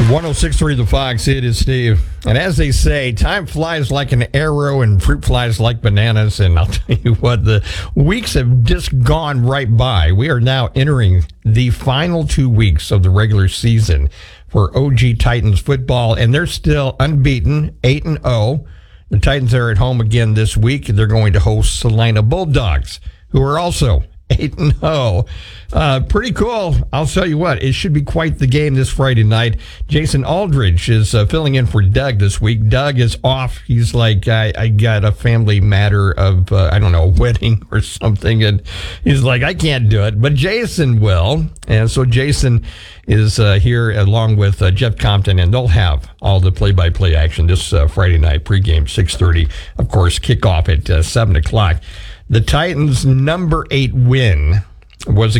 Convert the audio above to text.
106.3 The Fox, it is Steve. And as they say, time flies like an arrow and fruit flies like bananas. And I'll tell you what, the weeks have just gone right by. We are now entering the final 2 weeks of the regular season for OG Titans football, and they're still unbeaten, 8-0. The Titans are at home again this week. They're going to host Salina Bulldogs, who are also 8-0. Pretty cool. I'll tell you what, it should be quite the game this Friday night. Jason Aldridge is filling in for Doug this week. Doug is off. He's like, I got a family matter of, I don't know, a wedding or something. And he's like, I can't do it. But Jason will. And so Jason is here along with Jeff Compton, and they'll have all the play-by-play action this Friday night, pregame 6:30. Of course, kickoff at 7 o'clock. The Titans' number 8 win was